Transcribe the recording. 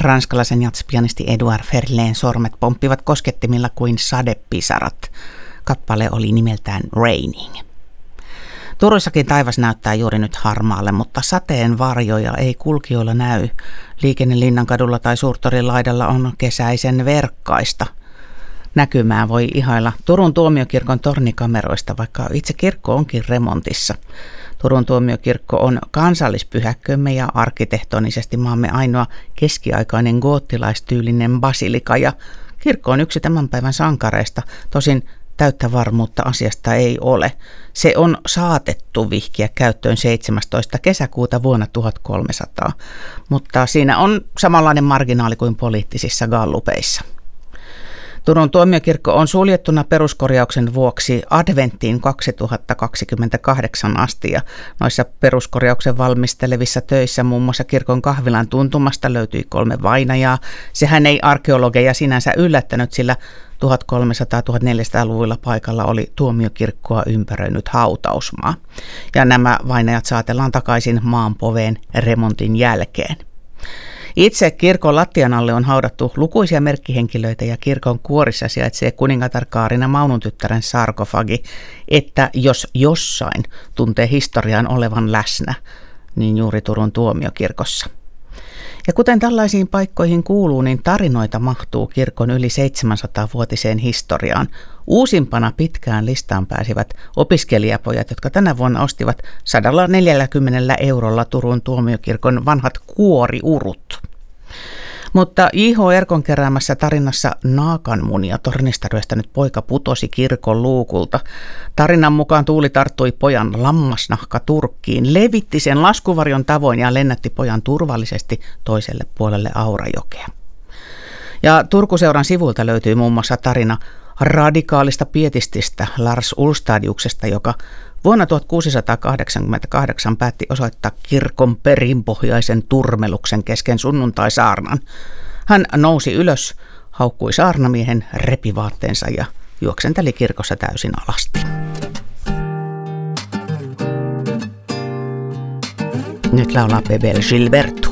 ranskalaisen jatspianisti Edouard Ferlén sormet pomppivat koskettimilla kuin sadepisarat. Kappale oli nimeltään Raining. Turussakin taivas näyttää juuri nyt harmaalle, mutta sateen varjoja ei kulkijoilla näy. Liikenne Linnankadulla tai Suurtorin laidalla on kesäisen verkkaista. Näkymää voi ihailla Turun tuomiokirkon tornikameroista, vaikka itse kirkko onkin remontissa. Turun tuomiokirkko on kansallispyhäkkömme ja arkkitehtonisesti maamme ainoa keskiaikainen goottilaistyylinen basilika, ja kirkko on yksi tämän päivän sankareista. Tosin täyttä varmuutta asiasta ei ole. Se on saatettu vihkiä käyttöön 17. kesäkuuta vuonna 1300, mutta siinä on samanlainen marginaali kuin poliittisissa gallupeissa. Turun tuomiokirkko on suljettuna peruskorjauksen vuoksi adventtiin 2028 asti, ja noissa peruskorjauksen valmistelevissa töissä muun muassa kirkon kahvilan tuntumasta löytyi 3 vainajaa. Sehän ei arkeologeja sinänsä yllättänyt, sillä 1300-1400-luvuilla paikalla oli tuomiokirkkoa ympäröinyt hautausmaa, ja nämä vainajat saatellaan takaisin maanpoveen remontin jälkeen. Itse kirkon lattian alle on haudattu lukuisia merkkihenkilöitä, ja kirkon kuorissa sijaitsee kuningatar Kaarina Maunun tyttären sarkofagi, että jos jossain tuntee historian olevan läsnä, niin juuri Turun tuomiokirkossa. Ja kuten tällaisiin paikkoihin kuuluu, niin tarinoita mahtuu kirkon yli 700-vuotiseen historiaan. Uusimpana pitkään listaan pääsivät opiskelijapojat, jotka tänä vuonna ostivat 140 eurolla Turun tuomiokirkon vanhat kuoriurut. Mutta J.H. Erkon keräämässä tarinassa Naakanmunia tornista ryöstänyt poika putosi kirkon luukulta. Tarinan mukaan tuuli tarttui pojan lammasnahka turkkiin, levitti sen laskuvarjon tavoin ja lennätti pojan turvallisesti toiselle puolelle Aurajokea. Ja Turkuseuran sivulta löytyy muun muassa tarina radikaalista pietististä Lars Ulstadiuksesta, joka vuonna 1688 päätti osoittaa kirkon perinpohjaisen turmeluksen kesken sunnuntaisaarnan. Hän nousi ylös, haukkui saarnamiehen, repi vaatteensa ja juoksenteli kirkossa täysin alasti. Nyt laulaa Bebel Gilberto.